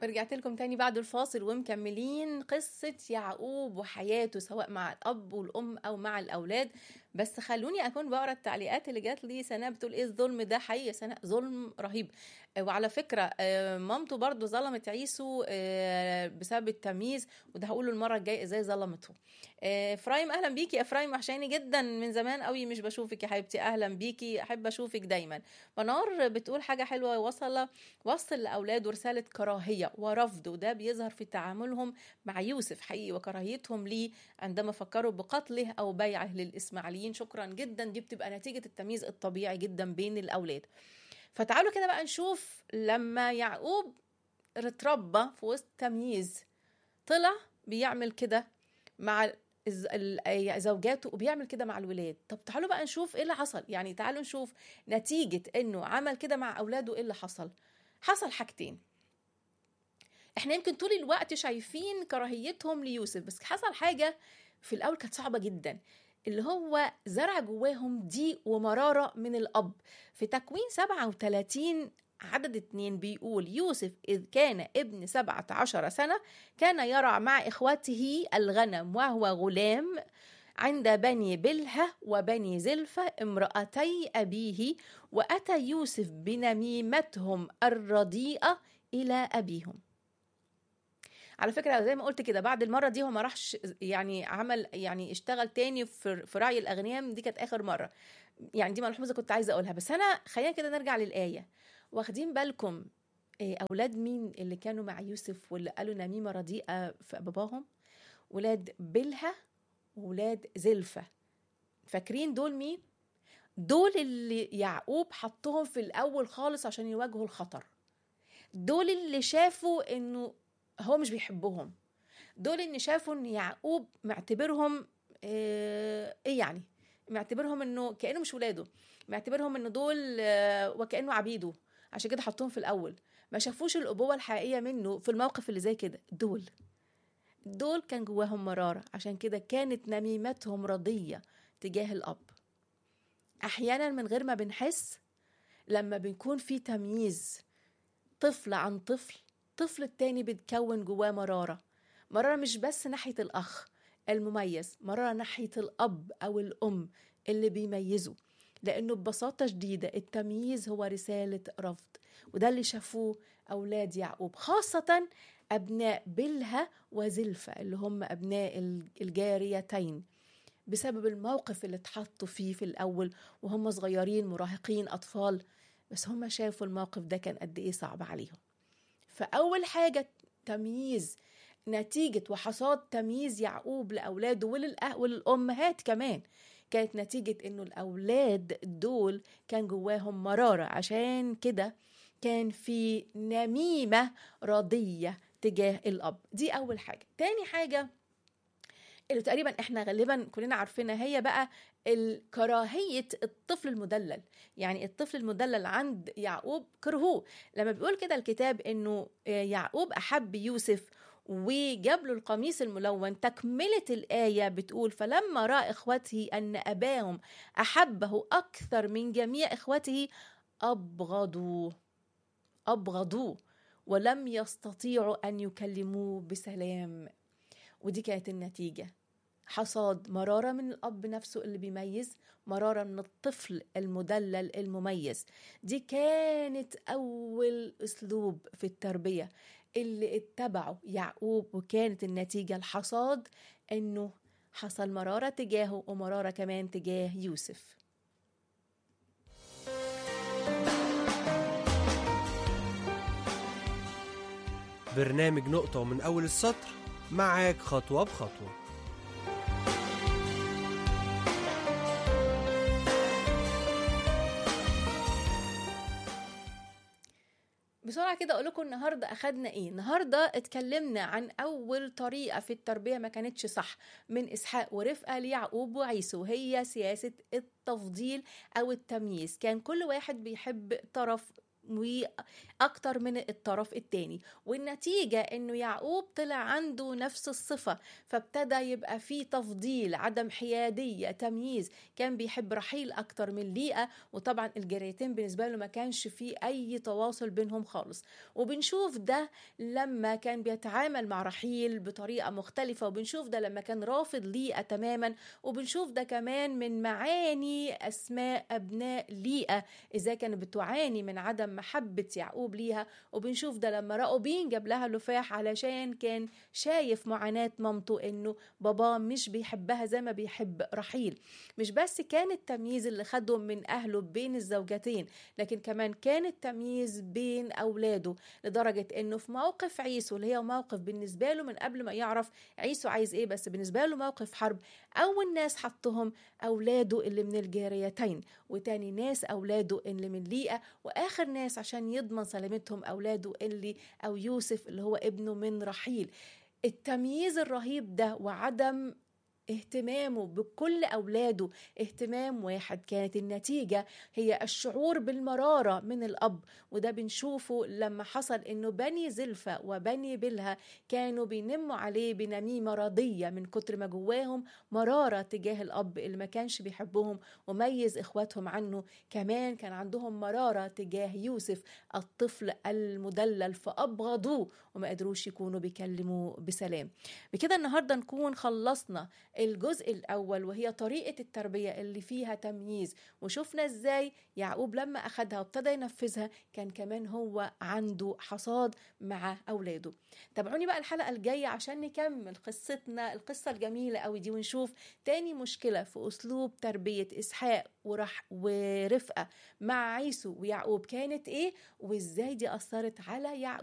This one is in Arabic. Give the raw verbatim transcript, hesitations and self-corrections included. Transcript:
ورجعت لكم تاني بعد الفاصل ومكملين قصة يعقوب وحياته سواء مع الأب والأم أو مع الأولاد. بس خلوني أكون بقرأ التعليقات اللي جات لي. سناء بتقول إيه الظلم ده؟ حقيقي سناء ظلم رهيب. وعلى فكرة مامته برضو ظلمت عيسو بسبب التمييز، وده هقوله المرة الجاية إزاي ظلمته. إفرايم أهلا بيكي يا إفرايم، وحشاني جدا من زمان قوي مش بشوفك يا حبيبتي. أهلا بيكي، أحب أشوفك دايما. منار بتقول حاجة حلوة، وصل وصل لأولاده رسالة كراهية ورفض، وده بيظهر في تعاملهم مع يوسف حقيقي وكراهيتهم ليه عندما فكروا بقتله أو بيعه للإسماعيليين. شكرا جدا، دي بتبقى نتيجة التمييز الطبيعي جدا بين الأولاد. فتعالوا كده بقى نشوف لما يعقوب اتربى في وسط تمييز طلع بيعمل كده مع زوجاته وبيعمل كده مع الولاد. طب تعالوا بقى نشوف ايه اللي حصل. يعني تعالوا نشوف نتيجة انه عمل كده مع اولاده ايه اللي حصل. حصل حاجتين. احنا يمكن طول الوقت شايفين كراهيتهم ليوسف، بس حصل حاجة في الاول كانت صعبة جدا، اللي هو زرع جواهم ضيق ومرارة من الأب. في تكوين سبعة وثلاثين عدد اتنين بيقول: يوسف إذ كان ابن سبعة عشر سنة كان يرعى مع إخوته الغنم وهو غلام عند بني بلهة وبني زلفة امرأتي أبيه، وأتى يوسف بنميمتهم الرديئة إلى أبيهم. على فكرة زي ما قلت كده، بعد المرة دي هو ما راحش يعني عمل يعني اشتغل تاني في في رعي الأغنيام، دي كانت آخر مرة. يعني دي ملحوظة كنت عايزة أقولها. بس أنا خلينا كده نرجع للآية. واخدين بالكم أولاد مين اللي كانوا مع يوسف واللي قالوا نميمة رديئة في باباهم؟ ولاد بلهة وولاد زلفة. فاكرين دول مين؟ دول اللي يعقوب حطهم في الأول خالص عشان يواجهوا الخطر. دول اللي شافوا إنه هو مش بيحبهم. دول اللي شافوا ان يعقوب معتبرهم ايه يعني معتبرهم انه كأنه مش ولاده، معتبرهم انه دول وكأنه عبيده، عشان كده حطوهم في الاول. ما شافوش الابوة الحقيقية منه في الموقف اللي زي كده. دول دول كان جواهم مرارة، عشان كده كانت نميمتهم رضية تجاه الاب. احيانا من غير ما بنحس لما بنكون في تمييز طفل عن طفل، طفل التاني بتكون جواه مرارة. مرارة مش بس ناحية الأخ المميز، مرارة ناحية الأب أو الأم اللي بيميزوا، لأنه ببساطة شديدة التمييز هو رسالة رفض. وده اللي شافوه أولاد يعقوب، خاصة أبناء بلهة وزلفة اللي هم أبناء الجاريتين، بسبب الموقف اللي اتحطوا فيه في الأول وهم صغيرين مراهقين أطفال. بس هم شافوا الموقف ده كان قد إيه صعب عليهم. فأول حاجة تمييز، نتيجة وحصاد تمييز يعقوب لأولاده وللأه وللأمهات كمان، كانت نتيجة إنه الأولاد دول كان جواهم مرارة، عشان كده كان في نميمة رضية تجاه الأب. دي أول حاجة. تاني حاجة اللي تقريبا احنا غالبا كلنا عارفينها، هي بقى الكراهية الطفل المدلل. يعني الطفل المدلل عند يعقوب كرهوه. لما بيقول كده الكتاب انه يعقوب احب يوسف وجاب له القميص الملون، تكملة الآية بتقول: فلما رأى إخوته أن أباهم أحبه أكثر من جميع إخوته أبغضوه أبغضوه ولم يستطيعوا أن يكلموه بسلام. ودي كانت النتيجة، حصاد مرارة من الأب نفسه اللي بيميز، مرارة من الطفل المدلل المميز. دي كانت أول أسلوب في التربية اللي اتبعه يعقوب، وكانت النتيجة الحصاد أنه حصل مرارة تجاهه ومرارة كمان تجاه يوسف. برنامج نقطة ومن أول السطر معاك خطوة بخطوة. بسرعة كده أقول لكم النهاردة أخدنا إيه. النهاردة اتكلمنا عن أول طريقة في التربية ما كانتش صح من إسحاق ورفقة ليعقوب وعيسو، وهي سياسة التفضيل أو التمييز. كان كل واحد بيحب طرف أكتر من الطرف التاني، والنتيجة إنه يعقوب طلع عنده نفس الصفة، فابتدى يبقى فيه تفضيل، عدم حيادية، تمييز. كان بيحب رحيل أكتر من ليئة، وطبعا الجاريتين بالنسبة له ما كانش فيه أي تواصل بينهم خالص. وبنشوف ده لما كان بيتعامل مع رحيل بطريقة مختلفة، وبنشوف ده لما كان رافض ليئة تماما، وبنشوف ده كمان من معاني أسماء أبناء ليئة إذا كانت بتعاني من عدم محبة يعقوب ليها. وبنشوف ده لما راؤوبين جاب لها لفاح علشان كان شايف معاناة مامته إنه بابا مش بيحبها زي ما بيحب رحيل. مش بس كان التمييز اللي خده من أهله بين الزوجتين، لكن كمان كان التمييز بين أولاده، لدرجة إنه في موقف عيسو اللي هي موقف بالنسبة له من قبل ما يعرف عيسو عايز إيه، بس بالنسبة له موقف حرب، أول ناس حطهم أولاده اللي من الجاريتين، وتاني ناس أولاده اللي من ليئة، وآخر ناس عشان يضمن سلامتهم أولاده اللي أو يوسف اللي هو ابنه من رحيل. التمييز الرهيب ده وعدم اهتمامه بكل أولاده اهتمام واحد، كانت النتيجة هي الشعور بالمرارة من الأب. وده بنشوفه لما حصل إنه بني زلفة وبني بلها كانوا بينموا عليه بنميمة رضية من كتر ما جواهم مرارة تجاه الأب اللي ما كانش بيحبهم وميز إخواتهم عنه. كمان كان عندهم مرارة تجاه يوسف الطفل المدلل، فأبغضوه وما قدروش يكونوا بيكلموه بسلام. بكده النهاردة نكون خلصنا الجزء الأول، وهي طريقة التربية اللي فيها تمييز، وشوفنا إزاي يعقوب لما أخدها وابتدى ينفذها كان كمان هو عنده حصاد مع أولاده. تابعوني بقى الحلقة الجاية عشان نكمل قصتنا القصة الجميلة قوي دي، ونشوف تاني مشكلة في أسلوب تربية إسحاق ورح ورفقة مع عيسو ويعقوب كانت إيه، وإزاي دي أثرت على يعقوب